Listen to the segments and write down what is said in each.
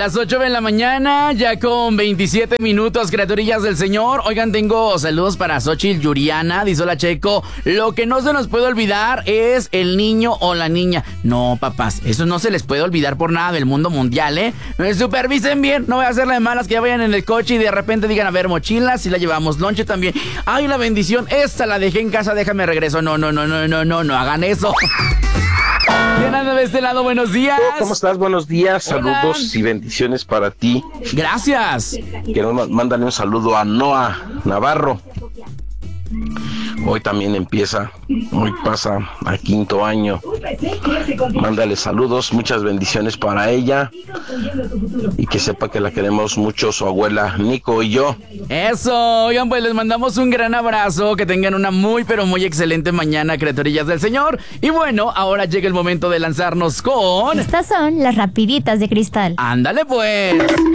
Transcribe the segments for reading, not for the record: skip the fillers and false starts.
Las 8 de la mañana, ya con 27 minutos, criaturillas del Señor. Oigan, tengo saludos para Xochitl Yuriana. Dice: hola, Checo, lo que no se nos puede olvidar es el niño o la niña. No, papás, eso no se les puede olvidar por nada del mundo mundial, ¿eh? Supervisen bien, no voy a hacerle de malas que ya vayan en el coche y de repente digan: a ver, mochila, si la llevamos, lonche también. Ay, la bendición, esta la dejé en casa, déjame regreso. No hagan eso. Bien, anda de este lado, buenos días. ¿Cómo estás? Buenos días, Hola. Saludos y bendiciones para ti. Gracias. Quiero mandarle un saludo a Noa Navarro. Hoy también empieza, hoy pasa a 5º año. Mándale saludos, muchas bendiciones para ella. Y que sepa que la queremos mucho, su abuela Nico y yo. Eso, oigan, pues les mandamos un gran abrazo. Que tengan una muy, pero muy excelente mañana, criaturillas del Señor. Y bueno, ahora llega el momento de lanzarnos con... Estas son las rapiditas de Cristal. ¡Ándale, pues!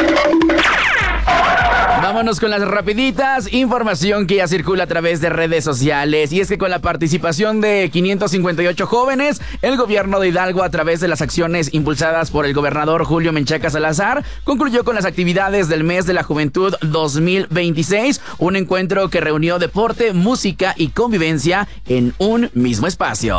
Vámonos con las rapiditas, información que ya circula a través de redes sociales. Y es que con la participación de 558 jóvenes, el gobierno de Hidalgo, a través de las acciones impulsadas por el gobernador Julio Menchaca Salazar, concluyó con las actividades del mes de la juventud 2026, un encuentro que reunió deporte, música y convivencia en un mismo espacio.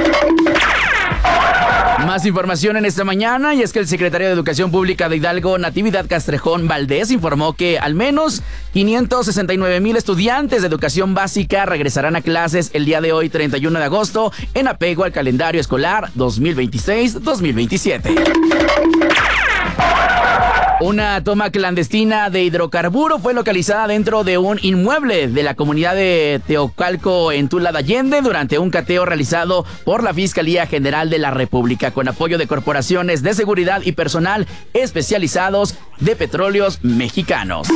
Más información en esta mañana, y es que el secretario de Educación Pública de Hidalgo, Natividad Castrejón Valdés, informó que al menos 569,000 estudiantes de educación básica regresarán a clases el día de hoy, 31 de agosto, en apego al calendario escolar 2026-2027. Una toma clandestina de hidrocarburo fue localizada dentro de un inmueble de la comunidad de Teocalco, en Tula de Allende, durante un cateo realizado por la Fiscalía General de la República, con apoyo de corporaciones de seguridad y personal especializados de Petróleos Mexicanos.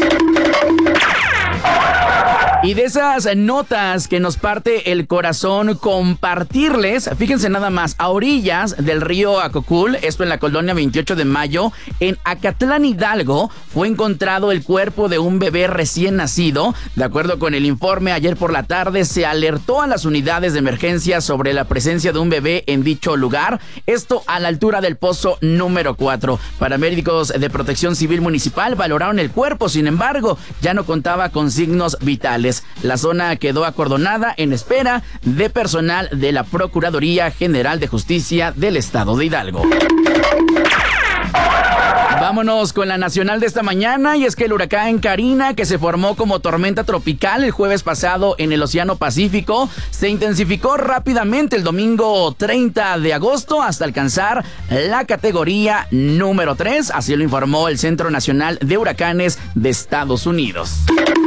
Y de esas notas que nos parte el corazón compartirles, fíjense nada más, a orillas del río Acocul, esto en la colonia 28 de Mayo, en Acatlán, Hidalgo, fue encontrado el cuerpo de un bebé recién nacido. De acuerdo con el informe, ayer por la tarde se alertó a las unidades de emergencia sobre la presencia de un bebé en dicho lugar, esto a la altura del pozo número 4. Paramédicos de Protección Civil Municipal valoraron el cuerpo, sin embargo, ya no contaba con signos vitales. La zona quedó acordonada en espera de personal de la Procuraduría General de Justicia del Estado de Hidalgo. Vámonos con la nacional de esta mañana, y es que el huracán Karina, que se formó como tormenta tropical el jueves pasado en el Océano Pacífico, se intensificó rápidamente el domingo 30 de agosto hasta alcanzar la categoría número 3, así lo informó el Centro Nacional de Huracanes de Estados Unidos.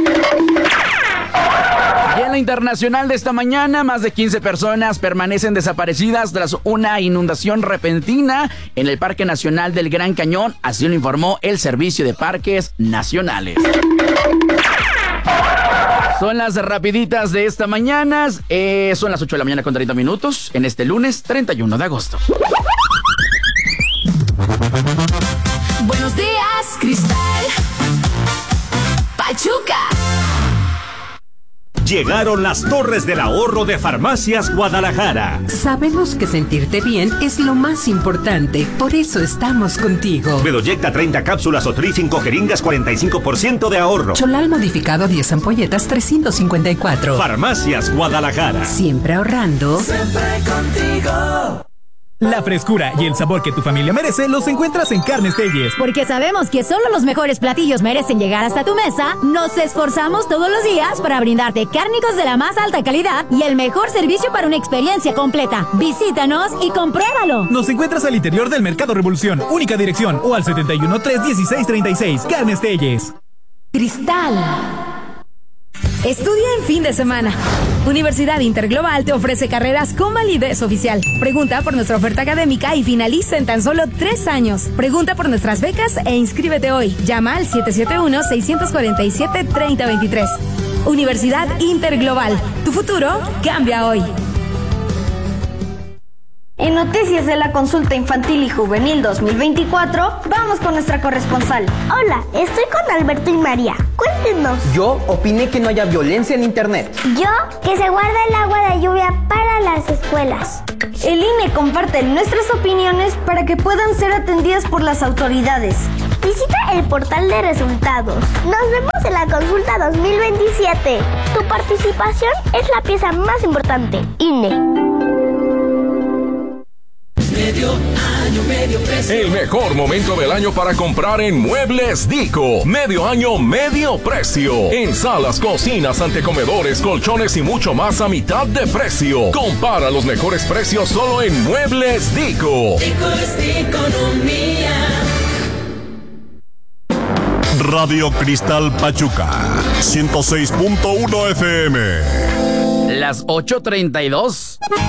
Y en la internacional de esta mañana, más de 15 personas permanecen desaparecidas tras una inundación repentina en el Parque Nacional del Gran Cañón, así lo informó el Servicio de Parques Nacionales. Son las rapiditas de esta mañana, son las 8 de la mañana con 30 minutos, en este lunes 31 de agosto. Buenos días, Cristal. Pachuca. Llegaron las Torres del Ahorro de Farmacias Guadalajara. Sabemos que sentirte bien es lo más importante, por eso estamos contigo. Bedoyecta 30 cápsulas o Tri 5 jeringas, 45% de ahorro. Cholal modificado 10 ampolletas, 354. Farmacias Guadalajara. Siempre ahorrando. Siempre contigo. La frescura y el sabor que tu familia merece los encuentras en Carnes Telles. Porque sabemos que solo los mejores platillos merecen llegar hasta tu mesa, nos esforzamos todos los días para brindarte cárnicos de la más alta calidad y el mejor servicio para una experiencia completa. Visítanos y compruébalo. Nos encuentras al interior del Mercado Revolución, única dirección, o al 71-316-36. Carnes Telles. Cristal. Estudia en fin de semana. Universidad Interglobal te ofrece carreras con validez oficial. Pregunta por nuestra oferta académica y finaliza en tan solo 3 años. Pregunta por nuestras becas e inscríbete hoy. Llama al 771-647-3023. Universidad Interglobal. Tu futuro cambia hoy. En noticias de la consulta infantil y juvenil 2024, vamos con nuestra corresponsal. Hola, estoy con Alberto y María. Cuéntenos. Yo opiné que no haya violencia en internet. Yo, que se guarda el agua de lluvia para las escuelas. El INE comparte nuestras opiniones para que puedan ser atendidas por las autoridades. Visita el portal de resultados. Nos vemos en la consulta 2027. Tu participación es la pieza más importante. INE. Medio año, medio precio. El mejor momento del año para comprar en Muebles Dico. Medio año, medio precio. En salas, cocinas, antecomedores, colchones y mucho más a mitad de precio. Compara los mejores precios solo en Muebles Dico. Dico es economía. Radio Cristal Pachuca, 106.1 FM. Las 8:32.